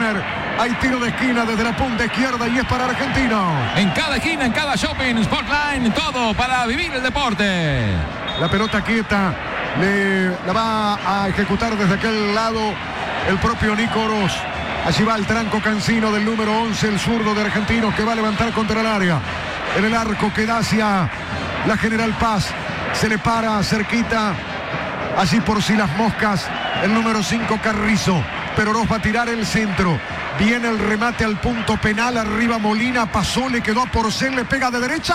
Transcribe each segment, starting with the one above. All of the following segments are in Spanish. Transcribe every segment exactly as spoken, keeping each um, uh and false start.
Corner. Hay tiro de esquina desde la punta izquierda y es para Argentino. En cada esquina, en cada shopping, Sportline, todo para vivir el deporte. La pelota quieta, le, la va a ejecutar desde aquel lado el propio Nico Oroz. Allí va el tranco Cancino del número once, el zurdo de Argentinos, que va a levantar contra el área. En el arco que da hacia la General Paz. Se le para cerquita, allí por si las moscas, el número cinco Carrizo. Pero Oroz va a tirar el centro. Viene el remate al punto penal. Arriba Molina, pasó, le quedó a Porcel, le pega de derecha.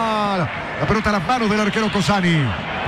La pelota a las manos del arquero Cosani.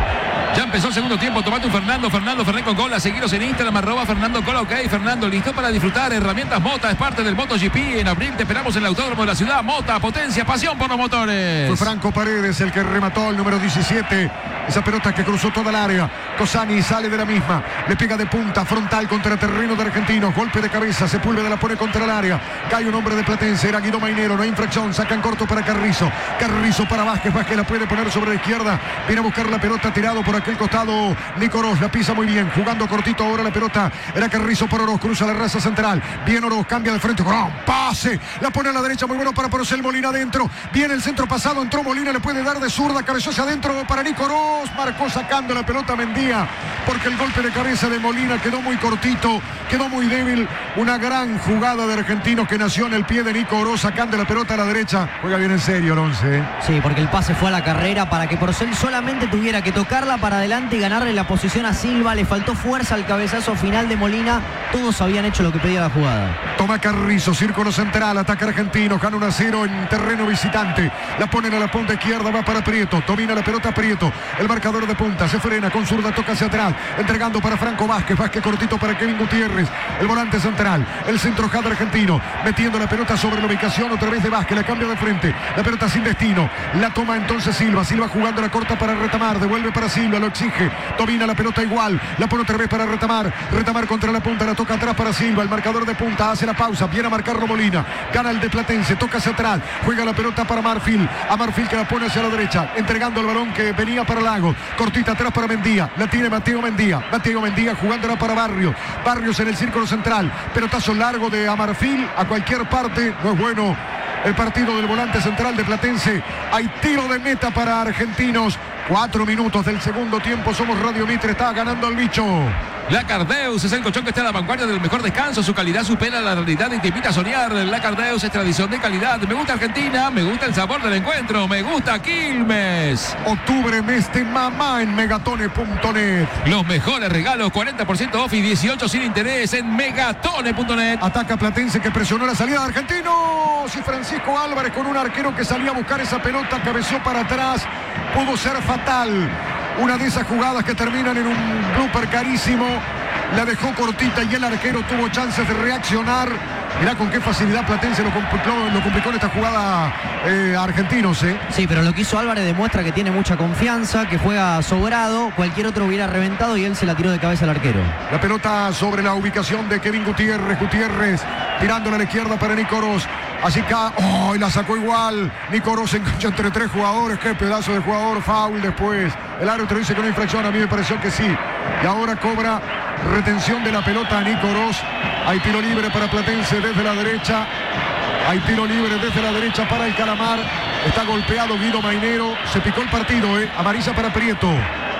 Ya empezó el segundo tiempo, tomate un Fernando, Fernando Fernet con Cola, seguiros en Instagram, arroba Fernando Cola, ok, Fernando, listo para disfrutar, herramientas Mota, es parte del MotoGP, en abril te esperamos en el Autódromo de la Ciudad, Mota, potencia, pasión por los motores. Fue Franco Paredes el que remató, el número diecisiete, esa pelota que cruzó toda el área, Cosani sale de la misma, le pega de punta, frontal contra el terreno de Argentinos, golpe de cabeza, Sepúlveda la pone contra el área, cae un hombre de Platense, era Guido Mainero, no hay infracción, sacan corto para Carrizo, Carrizo para Vázquez, Vázquez la puede poner sobre la izquierda, viene a buscar la pelota tirado por aquel costado, Nico Oroz la pisa muy bien, jugando cortito ahora la pelota, era Carrizo para Oroz, cruza la raza central, bien Oroz, cambia de frente, gran pase, la pone a la derecha, muy bueno para Porcel, Molina adentro, viene el centro pasado, entró Molina, le puede dar de zurda, cabezó hacia adentro para Nico Oroz, marcó sacando la pelota Mendía, porque el golpe de cabeza de Molina quedó muy cortito, quedó muy débil, una gran jugada de Argentinos que nació en el pie de Nico Oroz, sacando la pelota a la derecha, juega bien en serio el once. ¿eh? Sí, porque el pase fue a la carrera para que Porcel solamente tuviera que tocarla para adelante y ganarle la posición a Silva, le faltó fuerza al cabezazo final de Molina, todos habían hecho lo que pedía la jugada. Toma Carrizo, círculo central, ataca Argentino, gana uno a cero en terreno visitante, la ponen a la punta izquierda, va para Prieto, domina la pelota Prieto, el marcador de punta, se frena, con zurda toca hacia atrás, entregando para Franco Vázquez, Vázquez cortito para Kevin Gutiérrez, el volante central, el centro jada Argentino, metiendo la pelota sobre la ubicación, otra vez de Vázquez, la cambia de frente, la pelota sin destino, la toma entonces Silva, Silva jugando la corta para Retamar, devuelve para Silva, lo exige, domina la pelota igual, la pone otra vez para Retamar, Retamar contra la punta, la toca atrás para Silva, el marcador de punta, hace la pausa, viene a marcarlo Molina, gana el de Platense, toca hacia atrás, juega la pelota para Marfil, a Marfil que la pone hacia la derecha, entregando el balón que venía para Lago, cortita atrás para Mendía, la tiene Mateo Mendía, Mateo Mendía jugándola para Barrios, Barrios en el círculo central, pelotazo largo de Amarfil a cualquier parte, no es bueno el partido del volante central de Platense, hay tiro de meta para Argentinos, cuatro minutos del segundo tiempo, somos Radio Mitre, está ganando el bicho. Lacardeus es el colchón que está a la vanguardia del mejor descanso. Su calidad supera la realidad y te invita a soñar. Lacardeus es tradición de calidad. Me gusta Argentina, me gusta el sabor del encuentro, me gusta Quilmes. Octubre, mes de mamá en megatone punto net. Los mejores regalos, cuarenta por ciento off y dieciocho sin interés en megatone punto net. Ataca Platense que presionó la salida de Argentinos. Y Francisco Álvarez con un arquero que salía a buscar esa pelota, cabeció para atrás. Pudo ser fatal. Una de esas jugadas que terminan en un blooper carísimo. La dejó cortita y el arquero tuvo chances de reaccionar. Mirá con qué facilidad Platense lo complicó, lo complicó en esta jugada eh, a Argentinos. ¿eh? Sí, pero lo que hizo Álvarez demuestra que tiene mucha confianza, que juega sobrado. Cualquier otro hubiera reventado y él se la tiró de cabeza al arquero. La pelota sobre la ubicación de Kevin Gutiérrez. Gutiérrez tirándola a la izquierda para Nico Oroz. Así que, oh, y la sacó igual. Nico Oroz se engancha entre tres jugadores. Qué pedazo de jugador. Foul después. El árbitro dice que no hay infracción. A mí me pareció que sí. Y ahora cobra retención de la pelota a Nico Oroz. Hay tiro libre para Platense desde la derecha. Hay tiro libre desde la derecha para el Calamar. Está golpeado Guido Mainero. Se picó el partido, ¿eh? Amarilla para Prieto.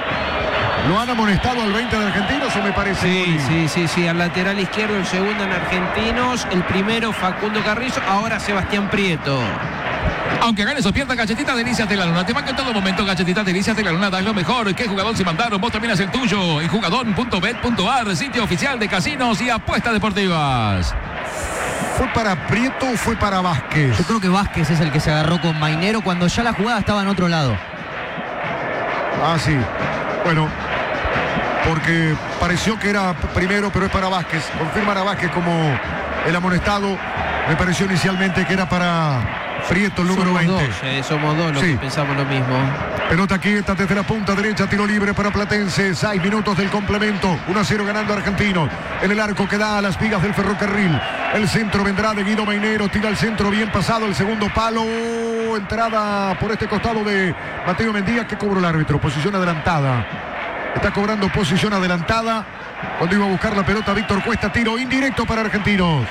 ¿Lo han amonestado al veinte de Argentinos o me parece? Sí, sí, sí, sí, al lateral izquierdo, el segundo en Argentinos, el primero Facundo Carrizo, ahora Sebastián Prieto. Aunque ganes o pierdas, Galletitas Delicias de la Luna te banca en todo momento. Galletitas Delicias de la Luna, das lo mejor. ¿Qué jugador se mandaron? Vos también haz el tuyo. En jugador punto bet punto ar, sitio oficial de casinos y apuestas deportivas. ¿Fue para Prieto o fue para Vázquez? Yo creo que Vázquez es el que se agarró con Mainero cuando ya la jugada estaba en otro lado. Ah, sí. Bueno, porque pareció que era primero, pero es para Vázquez. Confirman a Vázquez como el amonestado. Me pareció inicialmente que era para Prieto, el número somos veinte. Dos, eh, somos dos los sí. que pensamos lo mismo. Pelota quieta desde la punta derecha, tiro libre para Platense. Seis minutos del complemento. uno a cero ganando Argentino. En el arco que da a las vigas del ferrocarril. El centro vendrá de Guido Mainero. Tira el centro bien pasado. El segundo palo. Entrada por este costado de Mateo Mendía. ¿Qué cobró el árbitro? Posición adelantada. Está cobrando posición adelantada. Cuando iba a buscar la pelota Víctor Cuesta. Tiro indirecto para Argentinos. Primera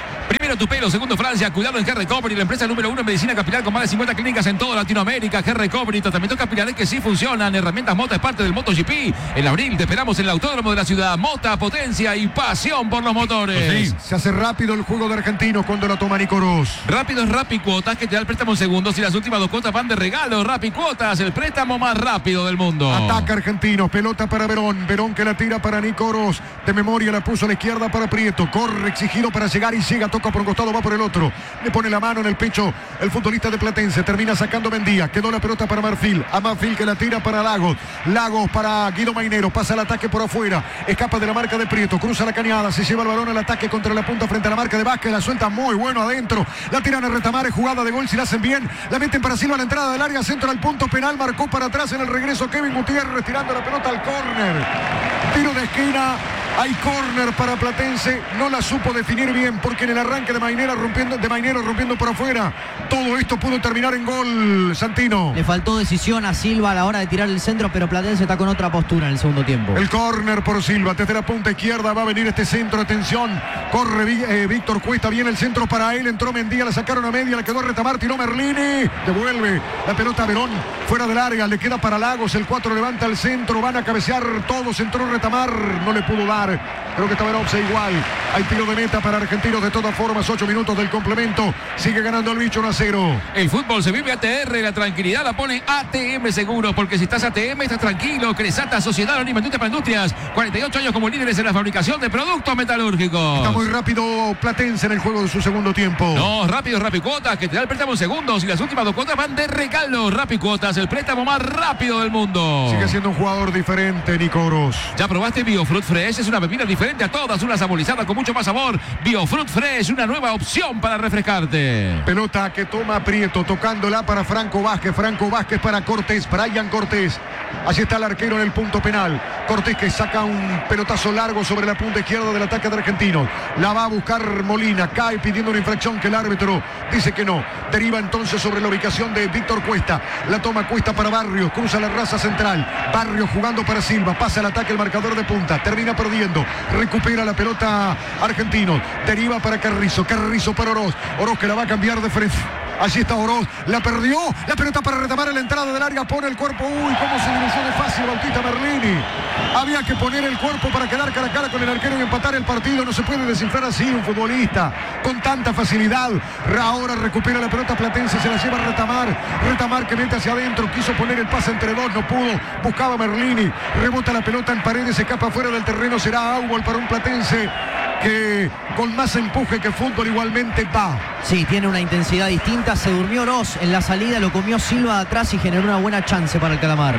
Primero tu pelo, segundo Francia. Cuidado en Hair Recovery, la empresa número uno en medicina capilar con más de cincuenta clínicas en toda Latinoamérica. Hair Recovery, tratamientos capilares que sí funcionan. Herramientas Mota es parte del MotoGP. En abril te esperamos en el autódromo de la ciudad. Mota, potencia y pasión por los motores. Sí, se hace rápido el juego de Argentinos cuando la toma Nico Ros. Rápido es Rappi Cuotas, que te da el préstamo en segundos y las últimas dos cuotas van de regalo. Rappi Cuotas, el préstamo más rápido del mundo. Ataca Argentinos, pelota para Verón. Verón que la tira para Nico Ros. De memoria la puso a la izquierda para Prieto. Corre exigido para llegar y llega. Toca por un costado, va por el otro. Le pone la mano en el pecho el futbolista de Platense. Termina sacando Mendía. Quedó la pelota para Marfil. A Marfil que la tira para Lagos. Lagos para Guido Mainero. Pasa el ataque por afuera. Escapa de la marca de Prieto. Cruza la cañada. Se lleva el balón al ataque contra la punta frente a la marca de Vázquez. La suelta muy bueno adentro. La tiran a retamar. Es jugada de gol si la hacen bien. La meten para Silva a la entrada del área. Centro al punto penal. Marcó para atrás en el regreso Kevin Gutiérrez tirando la pelota al córner. Tiro de esquina. Hay córner para Platense. No la supo definir bien porque en el arranque de Mainero rompiendo, de Mainero rompiendo por afuera. Todo esto pudo terminar en gol, Santino. Le faltó decisión a Silva a la hora de tirar el centro, pero Platense está con otra postura en el segundo tiempo. El córner por Silva. Desde la punta izquierda va a venir este centro. Atención. Corre eh, Víctor Cuesta. Viene el centro para él. Entró Mendía. La sacaron a media. Le quedó a retamar. Tiró Merlini. Devuelve la pelota a Verón. Fuera del área. Le queda para Lagos. El cuatro levanta el centro. Van a cabecear todos. Entró retamar. No le pudo dar. Creo que estaba en offside igual. Hay tiro de meta para Argentinos de todas formas. ocho minutos del complemento. Sigue ganando el bicho uno a cero. El fútbol se vive A T R. La tranquilidad la pone A T M Seguros. Porque si estás A T M estás tranquilo. Cresata, Sociedad Anónima Industria para Industrias. cuarenta y ocho años como líderes en la fabricación de productos metalúrgicos. Está muy rápido Platense en el juego de su segundo tiempo. No, rápido, Rappi Cuotas, que te da el préstamo en segundos. Y las últimas dos cuotas van de regalo. Rappi Cuotas, el préstamo más rápido del mundo. Sigue siendo un jugador diferente, Nico Ros. ¿Ya probaste Biofruit Fresh? Es una bebida diferente a todas, una saborizada con mucho más sabor. Biofruit Fresh, una nueva opción para refrescarte. Pelota que toma Prieto, tocándola para Franco Vázquez. Franco Vázquez para Cortés, Brian Cortés. Allí está el arquero en el punto penal. Cortés que saca un pelotazo largo sobre la punta izquierda del ataque de Argentinos. La va a buscar Molina, cae pidiendo una infracción que el árbitro dice que no. Deriva entonces sobre la ubicación de Víctor Cuesta. La toma Cuesta para Barrios, cruza la raza central. Barrios jugando para Silva, pasa el ataque el marcador de punta, termina perdiendo. Recupera la pelota Argentinos. Deriva para Carrizo, Carrizo para Oroz. Oroz que la va a cambiar de frente. Allí está Oroz, la perdió, la pelota para retamar en la entrada del área, pone el cuerpo, uy, cómo se dirigió de fácil Bautista Merlini. Había que poner el cuerpo para quedar cara a cara con el arquero y empatar el partido, no se puede desinflar así un futbolista con tanta facilidad. Ahora recupera la pelota Platense, se la lleva a retamar, retamar que mete hacia adentro, quiso poner el pase entre dos, no pudo, buscaba Merlini, rebota la pelota en paredes, se escapa fuera del terreno, será Aubol para un Platense que con más empuje que fútbol igualmente va. Sí, tiene una intensidad distinta. Se durmió Oroz en la salida, lo comió Silva de atrás y generó una buena chance para el Calamar.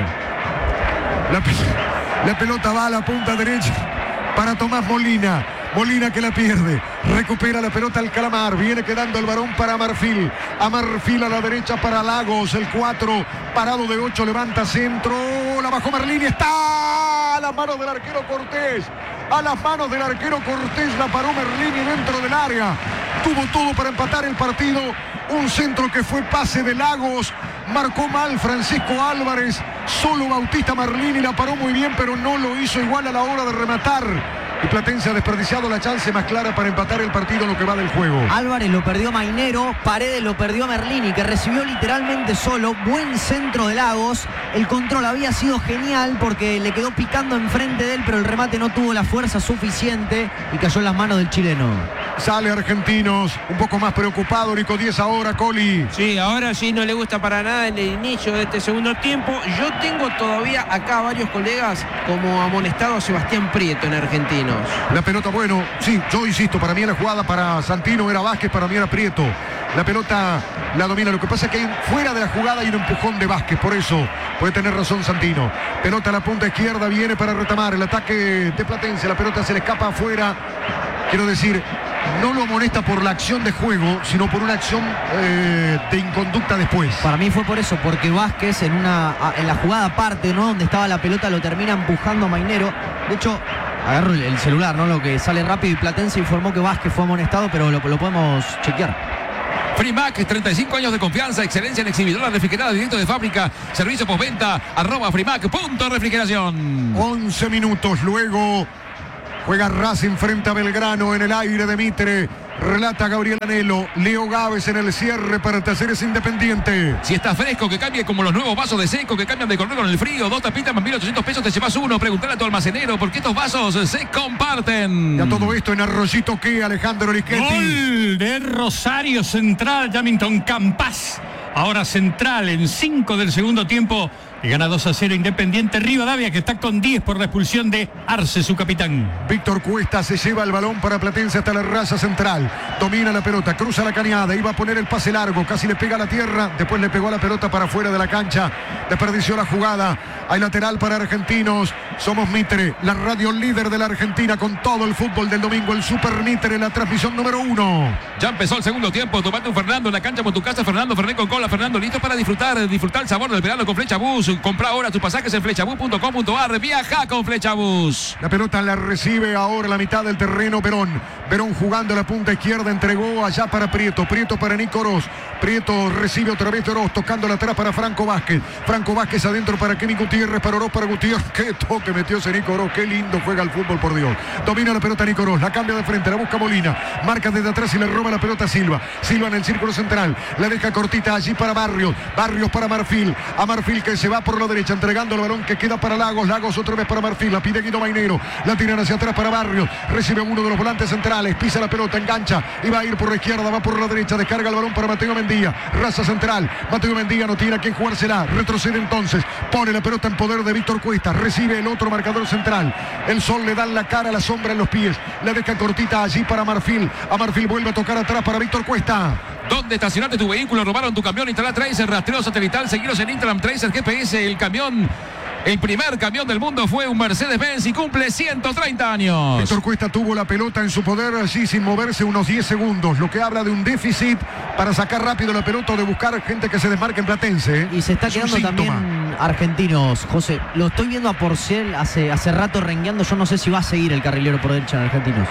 La, la pelota va a la punta derecha para Tomás Molina. Molina que la pierde, recupera la pelota al Calamar, viene quedando el varón para Marfil, a Marfil a la derecha para Lagos, el cuatro, parado de ocho, levanta centro, la bajó Merlini, está a las manos del arquero Cortés, a las manos del arquero Cortés, la paró Merlini dentro del área, tuvo todo para empatar el partido, un centro que fue pase de Lagos, marcó mal Francisco Álvarez, solo Bautista Merlini la paró muy bien, pero no lo hizo igual a la hora de rematar. Y Platense ha desperdiciado la chance más clara para empatar el partido en lo que va del juego. Álvarez lo perdió Mainero, Paredes lo perdió Merlini, que recibió literalmente solo. Buen centro de Lagos, el control había sido genial porque le quedó picando enfrente de él, pero el remate no tuvo la fuerza suficiente y cayó en las manos del chileno. Sale Argentinos, un poco más preocupado, Nico Díez ahora, Coli. Sí, ahora sí no le gusta para nada en el inicio de este segundo tiempo. Yo tengo todavía acá varios colegas como amonestado a Sebastián Prieto en Argentinos. La pelota, bueno, sí, yo insisto, para mí la jugada para Santino era Vázquez, para mí era Prieto. La pelota la domina, lo que pasa es que hay, fuera de la jugada hay un empujón de Vázquez, por eso puede tener razón Santino. Pelota a la punta izquierda, viene para retamar el ataque de Platense, la pelota se le escapa afuera, quiero decir, no lo amonesta por la acción de juego, sino por una acción eh, de inconducta después. Para mí fue por eso, porque Vázquez en una en la jugada aparte, ¿no? Donde estaba la pelota, lo termina empujando a Mainero. De hecho, agarro el, el celular, ¿no? Lo que sale rápido y Platense informó que Vázquez fue amonestado, pero lo, lo podemos chequear. Frimac, treinta y cinco años de confianza, excelencia en exhibidoras refrigeradas directo de fábrica, servicio postventa, arroba Frimac, punto refrigeración. once minutos luego. Juega Racing frente a Belgrano en el aire de Mitre. Relata Gabriel Anelo. Leo Gávez en el cierre para Talleres Independiente. Si está fresco, que cambie como los nuevos vasos de seco que cambian de color con el frío. Dos tapitas más mil ochocientos pesos, te llevas uno. Preguntale a tu almacenero porque estos vasos se comparten. Y a todo esto en Arroyito, ¿qué? Alejandro Riquetti. Gol de Rosario Central, Jamington Campas. Ahora Central en cinco del segundo tiempo. Y gana dos a cero Independiente Rivadavia, que está con diez por la expulsión de Arce, su capitán. Víctor Cuesta se lleva el balón para Platense hasta la raza central. Domina la pelota, cruza la cañada, iba a poner el pase largo, casi le pega a la tierra, después le pegó a la pelota para afuera de la cancha. Desperdició la jugada. Hay lateral para Argentinos. Somos Mitre, la radio líder de la Argentina con todo el fútbol del domingo. El Super Mitre en la transmisión número uno. Ya empezó el segundo tiempo. Tomate un Fernando en la cancha con tu casa. Fernando Fernet con cola. Fernando listo para disfrutar. Disfrutar el sabor del verano con Flechabús. Compra ahora tus pasajes en flechabús punto com punto ar. Viaja con Flechabús. La pelota la recibe ahora la mitad del terreno Verón. Verón jugando a la punta izquierda. Entregó allá para Prieto. Prieto para Nico Oroz. Prieto recibe otra vez Oroz. Tocándola atrás para Franco Vázquez. Franco Vázquez adentro para Kevin Gutiérrez. Para Oroz, para Gutiérrez. Qué toque metió ese Nico Oroz. Qué lindo juega el fútbol, por Dios. Domina la pelota Nico Oroz. La cambia de frente. La busca Molina. Marca desde atrás y le roba la pelota a Silva. Silva en el círculo central. La deja cortita allí para Barrios. Barrios para Marfil. A Marfil que se va por la derecha. Entregando el balón que queda para Lagos. Lagos otra vez para Marfil. La pide Guido Mainero. La tiran hacia atrás para Barrios. Recibe uno de los volantes centrales. Pisa la pelota. Engancha. Y va a ir por la izquierda. Va por la derecha. Descarga el balón para Mateo Mendía. Raza central. Mateo Mendía no tiene a quien jugársela. Retrocede entonces. Pone la pelota en poder de Víctor Cuesta. Recibe el otro marcador central. El sol le da en la cara, la sombra en los pies. La deja cortita allí para Marfil. A Marfil vuelve a tocar atrás para Víctor Cuesta. ¿Dónde estacionaste tu vehículo? ¿Robaron tu camión? Instala Tracer, rastreo satelital. Seguiros en Instagram Tracer G P S. El camión, el primer camión del mundo fue un Mercedes-Benz y cumple ciento treinta años. Víctor Cuesta tuvo la pelota en su poder allí sin moverse unos diez segundos. Lo que habla de un déficit para sacar rápido la pelota o de buscar gente que se desmarque en Platense. ¿eh? Y se está Es un quedando síntoma. también Argentinos, José. Lo estoy viendo a Porcel hace, hace rato rengueando. Yo no sé si va a seguir el carrilero por derecha en Argentinos.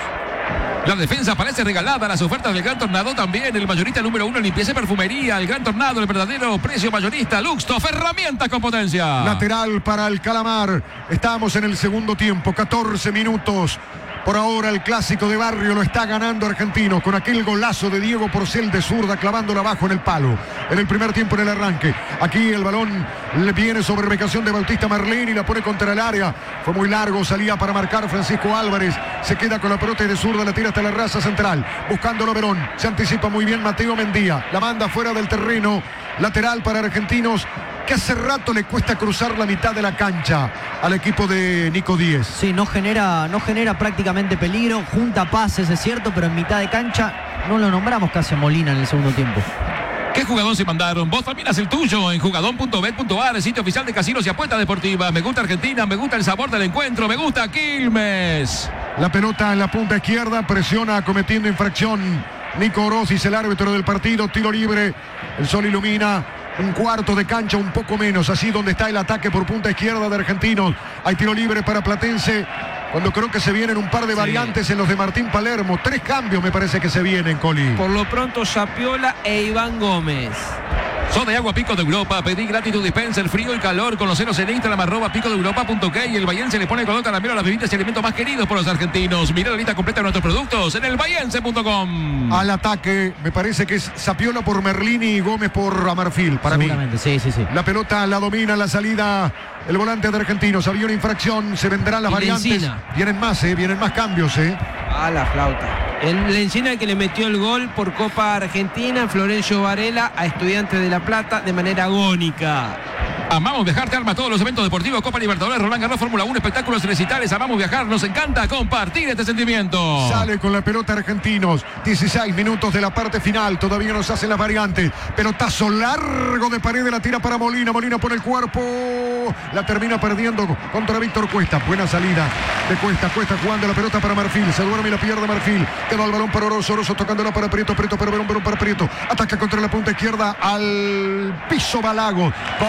La defensa parece regalada. Las ofertas del Gran Tornado también. El mayorista número uno en limpieza y perfumería. El Gran Tornado, el verdadero precio mayorista. Luxtof, herramientas con potencia. Lateral para el Calamar. Estamos en el segundo tiempo. catorce minutos. Por ahora el clásico de barrio lo está ganando Argentinos con aquel golazo de Diego Porcel de zurda clavándola abajo en el palo. En el primer tiempo en el arranque. Aquí el balón le viene sobre ubicación de Bautista Marlini y la pone contra el área. Fue muy largo, salía para marcar Francisco Álvarez. Se queda con la pelota y de zurda la tira hasta la raza central. Buscándolo Verón. Se anticipa muy bien Mateo Mendía. La manda fuera del terreno. Lateral para Argentinos, que hace rato le cuesta cruzar la mitad de la cancha al equipo de Nico Díez. Sí, no genera, no genera prácticamente peligro, junta pases, es cierto, pero en mitad de cancha no lo nombramos casi a Molina en el segundo tiempo. ¿Qué jugador se mandaron? Vos también haz el tuyo en jugadón punto bet punto ar, el sitio oficial de casinos y apuestas deportivas. Me gusta Argentina, me gusta el sabor del encuentro, me gusta Quilmes. La pelota en la punta izquierda, presiona cometiendo infracción Nico Oroz, es el árbitro del partido, tiro libre, el sol ilumina. Un cuarto de cancha, un poco menos, así donde está el ataque por punta izquierda de Argentinos. Hay tiro libre para Platense, cuando creo que se vienen un par de sí. variantes en los de Martín Palermo. Tres cambios me parece que se vienen, Coli. Por lo pronto, Sapiola e Iván Gómez. Soda y agua Pico de Europa. Pedí gratis tu dispenser, frío y calor. Conoceros en Instagram, arroba pico de europa punto k. Y el Bahiense le pone color caramelo a las bebidas y alimentos más queridos por los argentinos. Mirá la lista completa de nuestros productos en el bahiense punto com. Al ataque, me parece que es Sapiola por Merlini y Gómez por Amarfil, para mí. Sí, sí, sí. La pelota la domina, la salida, el volante de Argentinos. Había una infracción, se vendrán las y variantes. Encina. Vienen más, eh, vienen más cambios, eh. A la flauta. El Lencina que le metió el gol por Copa Argentina, Florencio Varela, a Estudiantes de La Plata de manera agónica. Amamos viajar, te arma todos los eventos deportivos, Copa Libertadores, Roland Garros, Fórmula uno, espectáculos recitales. Amamos viajar, nos encanta compartir este sentimiento. Sale con la pelota Argentinos, dieciséis minutos de la parte final, todavía nos hacen las variantes. Pelotazo largo de Paredes, la tira para Molina, Molina pone el cuerpo, la termina perdiendo contra Víctor Cuesta. Buena salida de Cuesta, Cuesta jugando la pelota para Marfil, se duerme y la pierde Marfil. Quedó el balón para Orozo, Orozo tocándola para Prieto, Prieto para Verón, Verón para Prieto. Ataca contra la punta izquierda, al piso Balago, corre el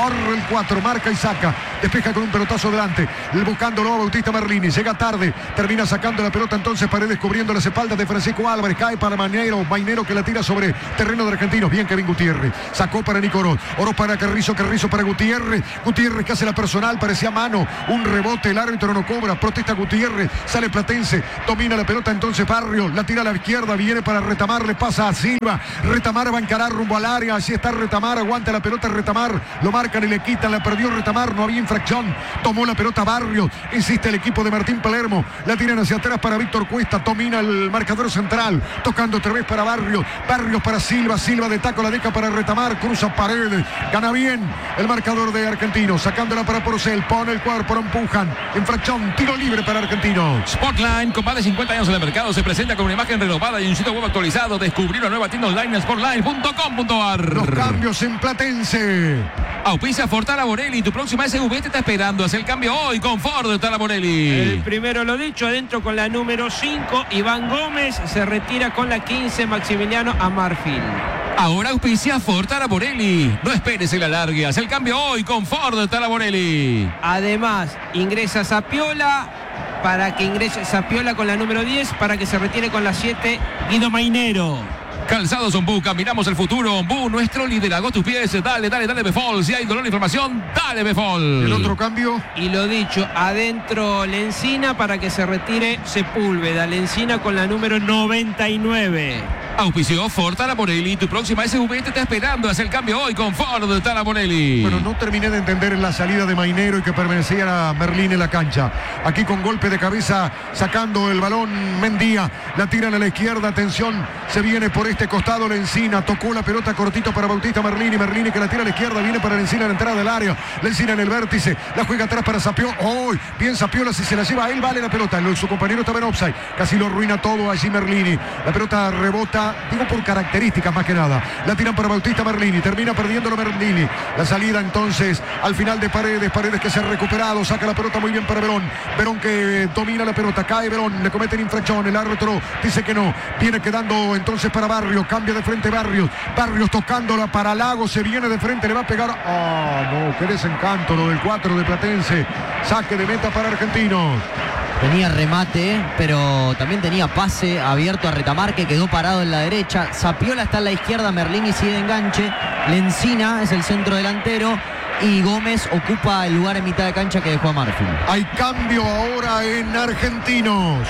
cuatro, marca y saca, despeja con un pelotazo delante, buscándolo a Bautista Merlini, llega tarde, termina sacando la pelota entonces Paredes cubriendo las espaldas de Francisco Álvarez, cae para Mainero, Mainero que la tira sobre terreno de Argentinos, bien Kevin Gutiérrez, sacó para Nico Oroz, Oroz para Carrizo, Carrizo para Gutiérrez, Gutiérrez que hace la personal, parecía mano, un rebote, el árbitro no cobra, protesta Gutiérrez, sale Platense, domina la pelota entonces Barrios, la tira a la izquierda, viene para Retamar, le pasa a Silva, Retamar va a encarar rumbo al área, así está Retamar, aguanta la pelota Retamar, lo marcan y le quitan, la perdió Retamar, no había infracción, tomó la pelota Barrios, insiste el equipo de Martín Palermo, la tiran hacia atrás para Víctor Cuesta, domina el marcador central, tocando otra vez para Barrios, Barrios para Silva, Silva de taco la deja para Retamar, cruza Paredes, gana bien el marcador de Argentinos, sacándola para Porcel, pone el cuerpo, lo empujan, infracción, tiro libre para Argentinos. Sportline, con más de cincuenta años en el mercado, se presenta con una imagen renovada y un sitio web actualizado. Descubrir una nueva tienda online en sportline punto com punto a r. Los cambios en Platense. Auspicia Ford Talaborelli, tu próxima S U V te está esperando. Haz el cambio hoy con Ford Talaborelli. El primero lo dicho, adentro con la número cinco, Iván Gómez, se retira con la quince, Maximiliano Amarfil. Ahora auspicia Ford Talaborelli. No esperes el alargue, haz el cambio hoy con Ford Talaborelli. Además, ingresa Zapiola, para que ingrese Zapiola con la número diez, para que se retire con la siete, Guido Mainero. Calzados Ombú, caminamos el futuro. Ombú, nuestro liderazgo a tus pies. Dale, dale, dale, Befol. Si hay dolor e información, dale, Befol. El otro cambio. Y lo dicho, adentro Lencina para que se retire Sepúlveda. Lencina con la número noventa y nueve. Auspició Ford Talaborelli, tu próxima S U V te está esperando. Haz el cambio hoy con Ford Talaborelli. Bueno, no terminé de entender la salida de Mainero y que permanecía a Merlín en la cancha. Aquí con golpe de cabeza, sacando el balón Mendía. La tiran a la izquierda, atención, se viene por este costado Lencina. Tocó la pelota cortito para Bautista Merlini. Merlini que la tira a la izquierda, viene para Lencina en la entrada del área. Lencina en el vértice, la juega atrás para Sapiola. ¡Oh! Bien Sapiola, si se la lleva a él, vale la pelota. Su compañero estaba en offside, casi lo arruina todo allí Merlini. La pelota rebota, digo por características más que nada. La tiran para Bautista Merlini, termina perdiéndolo Merlini. La salida entonces al final de Paredes, Paredes que se ha recuperado, saca la pelota muy bien para Verón. Verón que domina la pelota, cae Verón, le cometen infracción, el árbitro dice que no. Viene quedando entonces para Barrios, cambia de frente Barrios. Barrios tocándola para Lagos, se viene de frente, le va a pegar. Ah, no, qué desencanto lo del cuatro de Platense. Saque de meta para Argentinos. Tenía remate, pero también tenía pase abierto a Retamar, que quedó parado en la derecha. Zapiola está en la izquierda, Merlini sigue de enganche. Lencina es el centro delantero y Gómez ocupa el lugar en mitad de cancha que dejó a Marfil. Hay cambio ahora en Argentinos.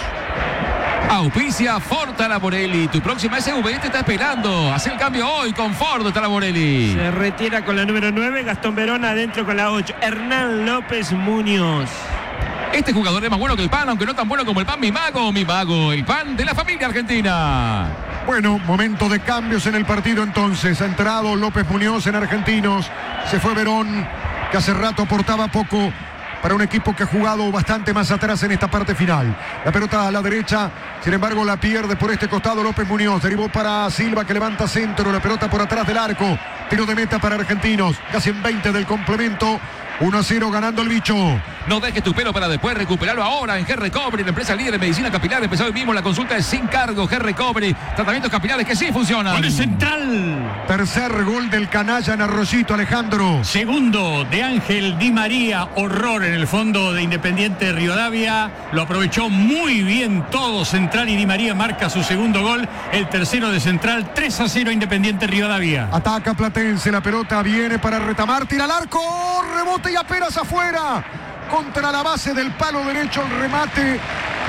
Auspicia Ford Talaborelli, tu próxima S U V te está esperando. Haz el cambio hoy con Ford Talaborelli. Se retira con la número nueve, Gastón Verón, adentro con la ocho, Hernán López Muñoz. Este jugador es más bueno que el pan, aunque no tan bueno como el pan. Mi mago, mi mago, el pan de la familia argentina. Bueno, momento de cambios en el partido entonces. Ha entrado López Muñoz en Argentinos. Se fue Verón, que hace rato aportaba poco para un equipo que ha jugado bastante más atrás en esta parte final. La pelota a la derecha, sin embargo la pierde por este costado López Muñoz. Derivó para Silva que levanta centro, la pelota por atrás del arco. Tiro de meta para Argentinos, casi en veinte del complemento. uno a cero ganando el bicho. No dejes tu pelo para después, recuperarlo ahora en G Recovery, la empresa líder en medicina capilar. Empezó hoy mismo, la consulta es sin cargo. G Recovery, tratamientos capilares que sí funcionan. Gol central. Tercer gol del canalla en Arroyito, Alejandro. Segundo de Ángel Di María, horror en el fondo de Independiente Rivadavia. Lo aprovechó muy bien todo Central y Di María marca su segundo gol. El tercero de Central, tres a cero Independiente Rivadavia. Ataca Platense, la pelota viene para Retamar, tira al arco, rebote y apenas afuera. Contra la base del palo derecho el remate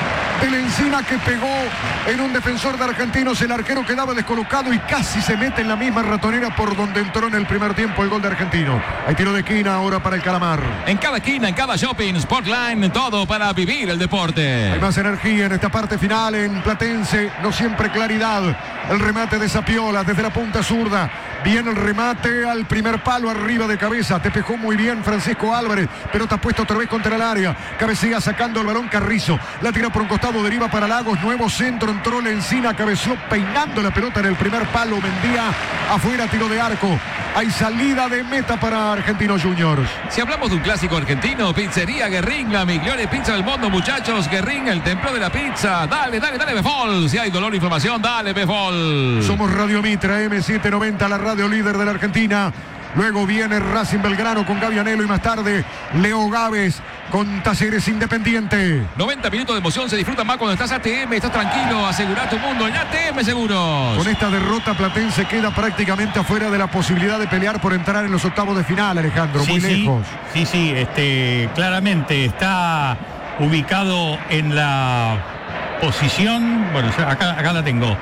de Lencina que pegó en un defensor de Argentinos. El arquero quedaba descolocado y casi se mete en la misma ratonera por donde entró en el primer tiempo el gol de Argentino. Hay tiro de esquina ahora para el Calamar. En cada esquina, en cada shopping, Sportline, todo para vivir el deporte. Hay más energía en esta parte final en Platense, no siempre claridad. El remate de Zapiola desde la punta zurda. Viene el remate al primer palo arriba de cabeza. Despejó muy bien Francisco Álvarez. Pelota puesta otra vez contra el área. Cabecea sacando el balón Carrizo. La tira por un costado, deriva para Lagos. Nuevo centro, entró Lencina. Cabeció peinando la pelota en el primer palo. Mendía afuera, tiro de arco. Hay salida de meta para Argentinos Juniors. Si hablamos de un clásico argentino, Pizzería Guerrín, la migliore pizza del mundo, muchachos. Guerrín, el templo de la pizza. Dale, dale, dale, Befol. Si hay dolor o inflamación, dale, Befol. Somos Radio Mitra, M setecientos noventa, la radio líder de la Argentina. Luego viene Racing Belgrano con Gavianelo y más tarde Leo Gávez con Talleres Independiente. noventa minutos de emoción, se disfruta más cuando estás A T M, estás tranquilo, asegura tu mundo en A T M Seguros. Con esta derrota Platense queda prácticamente afuera de la posibilidad de pelear por entrar en los octavos de final, Alejandro, Sí, muy sí, lejos. sí, sí, este, claramente está ubicado en la posición, bueno, ya acá, acá la tengo.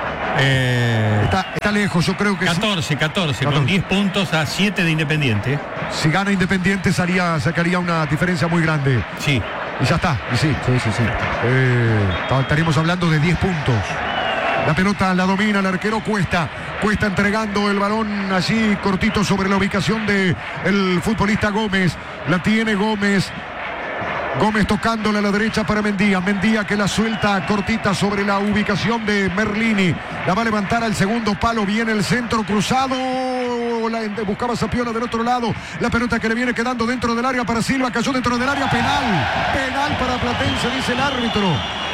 Eh, Está, está lejos, yo creo que sí. catorce, catorce, catorce. con diez puntos a siete de Independiente. Si gana Independiente salía, sacaría una diferencia muy grande. Sí. Y ya está, y sí. Sí, sí, sí. Eh, estaríamos hablando de diez puntos. La pelota la domina el arquero Cuesta. Cuesta entregando el balón allí cortito sobre la ubicación de el futbolista Gómez. La tiene Gómez. Gómez tocándole a la derecha para Mendía. Mendía que la suelta cortita sobre la ubicación de Merlini. La va a levantar al segundo palo. Viene el centro cruzado. La buscaba Sapiola del otro lado. La pelota que le viene quedando dentro del área para Silva. Cayó dentro del área. Penal. Penal para Platense, dice el árbitro.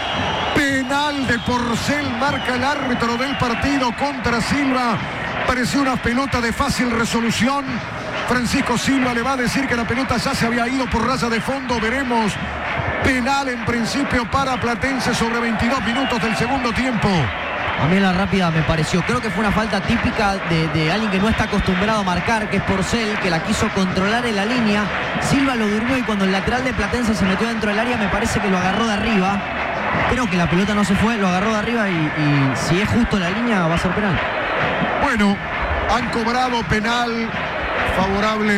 Penal de Porcel. Marca el árbitro del partido contra Silva. Pareció una pelota de fácil resolución. Francisco Silva le va a decir que la pelota ya se había ido por raya de fondo. Veremos. Penal en principio para Platense sobre veintidós minutos del segundo tiempo. A mí en la rápida me pareció, creo que fue una falta típica de, de alguien que no está acostumbrado a marcar, que es Porcel, que la quiso controlar en la línea. Silva lo durmió y cuando el lateral de Platense se metió dentro del área me parece que lo agarró de arriba. Creo que la pelota no se fue, lo agarró de arriba y, y si es justo la línea va a ser penal. Bueno, han cobrado penal favorable.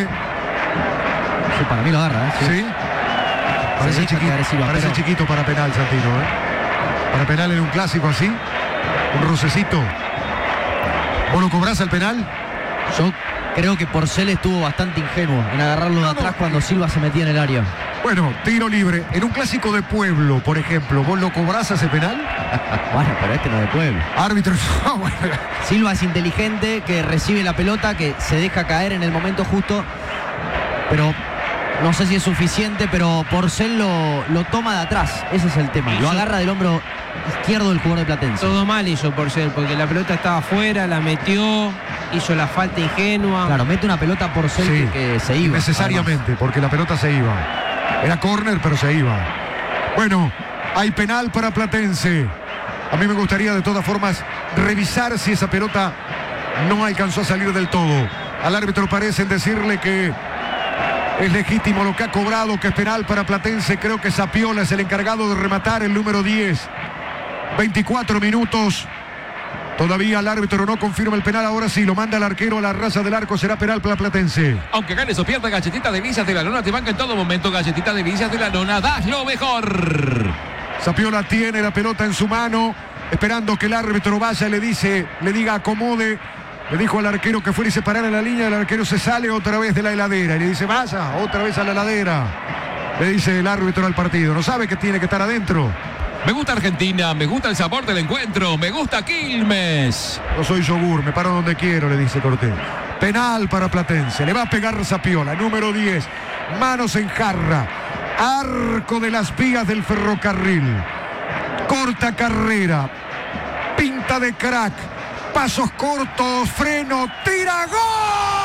Sí, para mí lo agarra, ¿eh? Sí. Sí. Parece, Se deja chiquito, quedar Silva, parece pero- chiquito para penal, Santino, ¿eh? Para penal en un clásico así. Un rocecito. ¿Vos lo cobrás al penal? Yo creo que Porcel estuvo bastante ingenuo en agarrarlo de atrás cuando Silva se metía en el área. Bueno, tiro libre. En un clásico de pueblo, por ejemplo, ¿vos lo cobrás a ese penal? Bueno, pero este no es de pueblo. Árbitro. Bueno, Silva es inteligente, que recibe la pelota, que se deja caer en el momento justo, pero no sé si es suficiente, pero Porcel lo, lo toma de atrás, ese es el tema, lo agarra del hombro izquierdo del jugador de Platense. Todo mal hizo Porcel, porque la pelota estaba afuera, la metió, hizo la falta ingenua. Claro, mete una pelota Porcel sí, que, que se iba. necesariamente, porque la pelota se iba. Era córner, pero se iba. Bueno, hay penal para Platense. A mí me gustaría de todas formas revisar si esa pelota no alcanzó a salir del todo. Al árbitro parecen decirle que es legítimo lo que ha cobrado, que es penal para Platense. Creo que Sapiola es el encargado de rematar, el número diez. veinticuatro minutos. Todavía el árbitro no confirma el penal. Ahora sí, lo manda el arquero a la raza del arco. Será penal para Platense. Aunque ganes o pierdas, Galletita Delicias de la Lona te banca en todo momento. Galletita Delicias de la Lona, das lo mejor. Sapiola tiene la pelota en su mano, esperando que el árbitro vaya y le dice, le diga acomode. Le dijo al arquero que fuera y se parara en la línea. El arquero se sale otra vez de la heladera y le dice, vaya, otra vez a la heladera. Le dice el árbitro al partido. No sabe que tiene que estar adentro. Me gusta Argentina, me gusta el sabor del encuentro, me gusta Quilmes. No soy yogur, me paro donde quiero, le dice Cortés. Penal para Platense, le va a pegar Sapiola, número diez. Manos en jarra. Arco de las vías del ferrocarril. Corta carrera. Pinta de crack. Pasos cortos, freno, tira, ¡gol!